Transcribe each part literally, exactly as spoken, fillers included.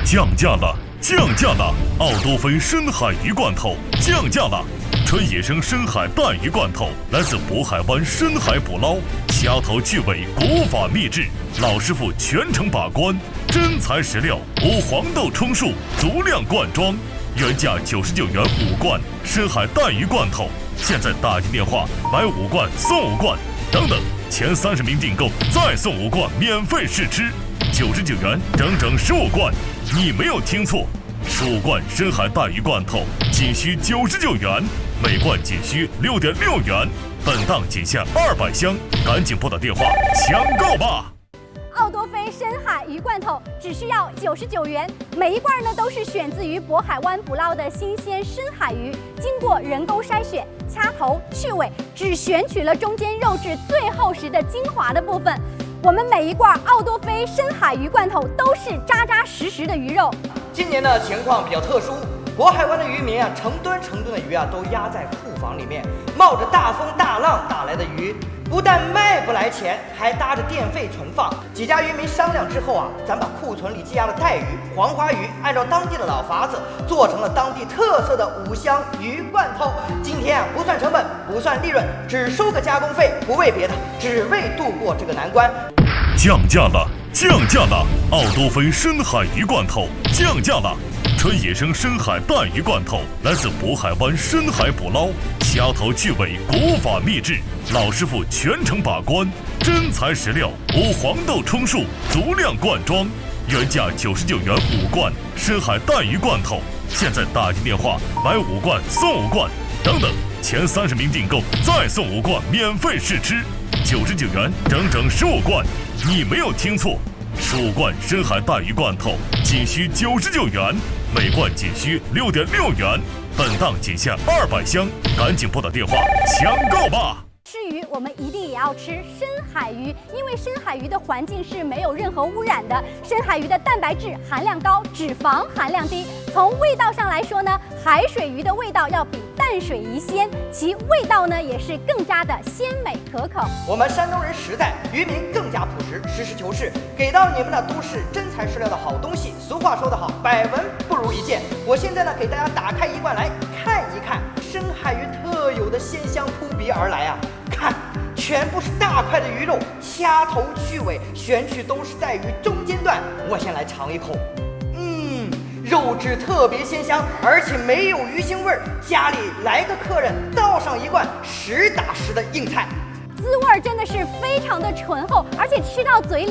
降价了，降价了！奥多菲深海鱼罐头降价了，纯野生深海带鱼罐头，来自渤海湾深海捕捞，掐头去尾，国法秘制，老师傅全程把关，真材实料，无黄豆充数，足量灌装，原价九十九元五罐深海带鱼罐头，现在打进电话买五罐送五罐，等等，前三十名订购再送五罐免费试吃，九十九元整整十五罐，你没有听错，十五罐深海带鱼罐头仅需九十九元，每罐仅需六点六元，本档仅限二百箱，赶紧拨打电话抢购吧！ 奥多菲深海鱼罐头只需要九十九元，每一罐呢都是选自于渤海湾捕捞的新鲜深海鱼，经过人工筛选、掐头去尾，只选取了中间肉质最厚实的精华的部分。我们每一罐奥多菲深海鱼罐头都是扎扎实实的鱼肉。 今年的情况比较特殊，渤海湾的渔民啊，成吨成吨的鱼啊都压在库房里面，冒着大风大浪打来的鱼，不但卖不来钱，还搭着电费存放。几家渔民商量之后啊，咱把库存里积压的带鱼、黄花鱼，按照当地的老法子，做成了当地特色的五香鱼罐头。今天啊，不算成本，不算利润，只收个加工费，不为别的，只为度过这个难关。 降价了，降价了！奥多菲深海鱼罐头降价了，纯野生深海带鱼罐头，来自渤海湾深海捕捞，掐头去尾，国法秘制，老师傅全程把关，真材实料，无黄豆充数，足量灌装，原价九十九元五罐深海带鱼罐头，现在打进电话买五罐送五罐，等等，前三十名订购再送五罐免费试吃，九十九元整整十五罐，你没有听错，十五罐深海带鱼罐头仅需九十九元，每罐仅需六点六元，本档仅限二百箱，赶紧拨打电话抢购吧！ 吃鱼，我们一定也要吃深海鱼，因为深海鱼的环境是没有任何污染的。深海鱼的蛋白质含量高，脂肪含量低。从味道上来说呢，海水鱼的味道要比淡水鱼鲜，其味道呢也是更加的鲜美可口。 我们山东人实在，渔民更加朴实，实事求是，给到你们的都是真材实料的好东西。俗话说得好，百闻不如一见。我现在呢，给大家打开一罐来看一看，深海鱼特有的鲜香扑鼻而来啊！看，全部是大块的鱼肉，掐头去尾，选取都是带鱼中间段。我先来尝一口，嗯，肉质特别鲜香，而且没有鱼腥味儿。家里来个客人，倒上一罐实打实的硬菜， 滋味真的是非常的醇厚，而且吃到嘴里。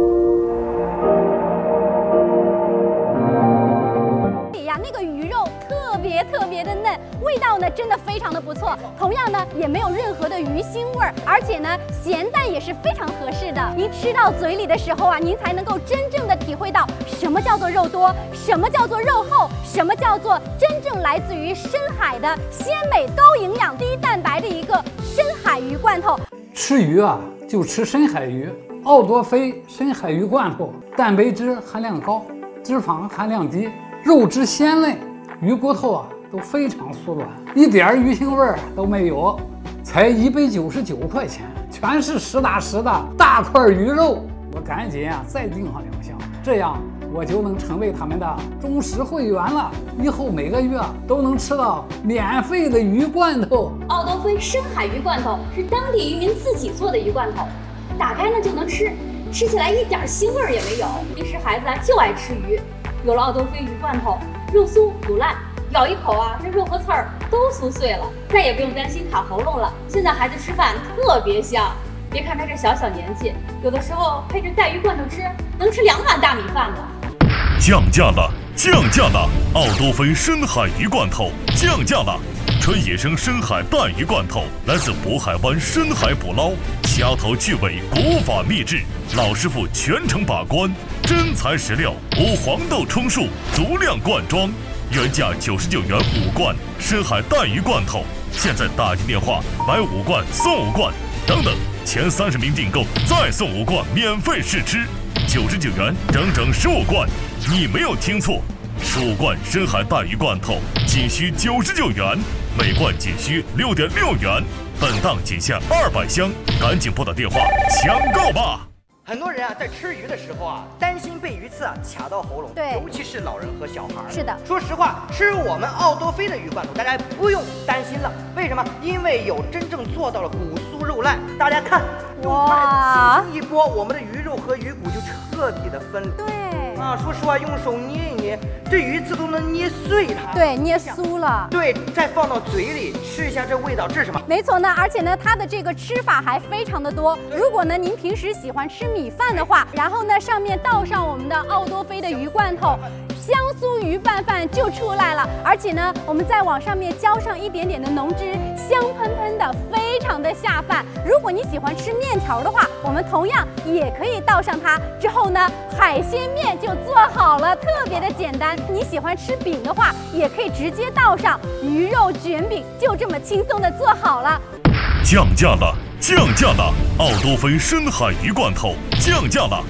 那个鱼肉特别特别的嫩，味道呢真的非常的不错，同样呢也没有任何的鱼腥味儿，而且呢咸淡也是非常合适的。您吃到嘴里的时候啊，您才能够真正的体会到什么叫做肉多，什么叫做肉厚，什么叫做真正来自于深海的鲜美、高营养、低蛋白的一个深海鱼罐头。 吃鱼啊，就吃深海鱼，奥多菲深海鱼罐头，蛋白质含量高，脂肪含量低。肉质鲜嫩，鱼骨头啊都非常酥软，一点鱼腥味儿都没有，才一百九十九块钱，全是实打实的大块鱼肉。我赶紧啊再订上两箱，这样我就能成为他们的忠实会员了。以后每个月都能吃到免费的鱼罐头。 奥多菲深海鱼罐头是当地渔民自己做的鱼罐头，打开呢就能吃，吃起来一点腥味儿也没有。平时孩子啊就爱吃鱼。有了奥多菲鱼罐头，肉酥不烂，咬一口啊，这肉和刺儿都酥碎了，再也不用担心卡喉咙了。现在孩子吃饭特别香，别看他这小小年纪，有的时候配着带鱼罐头吃，能吃两碗大米饭呢。 降价了，降价了！奥多菲深海鱼罐头降价了，纯野生深海带鱼罐头，来自渤海湾深海捕捞，掐头去尾，国法秘制，老师傅全程把关，真材实料，无黄豆充数，足量灌装，原价九十九元五罐深海带鱼罐头，现在打进电话买五罐送五罐，等等，前三十名订购再送五罐免费试吃，九十九元整整十五罐，你没有听错，十五罐深海带鱼罐头仅需九十九元，每罐仅需六点六元，本档仅限二百箱，赶紧拨打电话抢购吧！ 很多人啊，在吃鱼的时候啊，担心被鱼刺啊卡到喉咙， 对， 尤其是老人和小孩。 是的， 说实话，吃我们奥多菲的鱼罐头，大家不用担心了。为什么？因为有真正做到了骨酥肉烂。大家看，用筷子轻轻一拨，我们的鱼肉和鱼骨就彻底的分离。 对。 啊，说实话，用手捏一捏，这鱼刺都能捏碎它。 对，捏酥了。 对，再放到嘴里吃一下，这味道，这是什么？ 没错呢，而且呢，它的这个吃法还非常的多。如果呢，您平时喜欢吃米饭的话，然后呢，上面倒上我们的奥多菲的鱼罐头，香酥鱼拌饭就出来了。而且呢，我们再往上面浇上一点点的浓汁，香喷喷的，非常的下饭。如果你喜欢吃面条的话，我们同样也可以倒上它。之后呢，海鲜面就做好了，特别的简单。你喜欢吃饼的话，也可以直接倒上鱼肉卷饼，就这么轻松的做好了。 降价了，降价了！奥多菲深海鱼罐头降价了。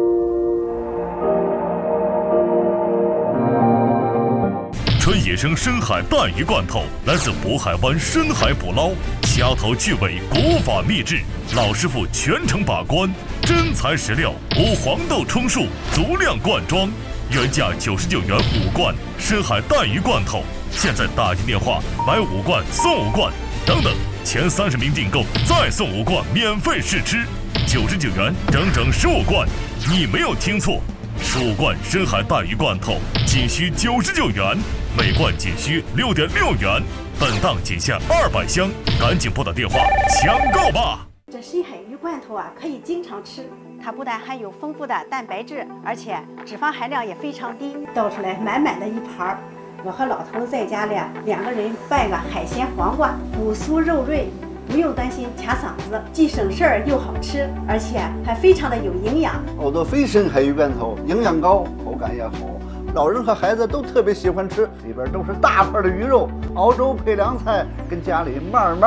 纯野生深海带鱼罐头来自渤海湾深海捕捞，掐头去尾，国法秘制，老师傅全程把关，真材实料，无黄豆充数，足量灌装，原价九十九元五罐深海带鱼罐头，现在打进电话买五罐送五罐，等等，前三十名订购再送五罐免费试吃，九十九元整整十五罐，你没有听错，十五罐深海带鱼罐头仅需九十九元。每罐仅需六点六元，本档仅限二百箱，赶紧拨打电话抢购吧！ 这深海鱼罐头啊，可以经常吃，它不但含有丰富的蛋白质，而且脂肪含量也非常低。倒出来满满的一盘儿，我和老头子在家里两个人拌个海鲜黄瓜，骨酥肉润，不用担心卡嗓子，既省事儿又好吃，而且还非常的有营养。 奥多菲深海鱼罐头营养高，口感也好。老人和孩子都特别喜欢吃，里边都是大块的鱼肉，熬粥配凉菜，跟家里慢慢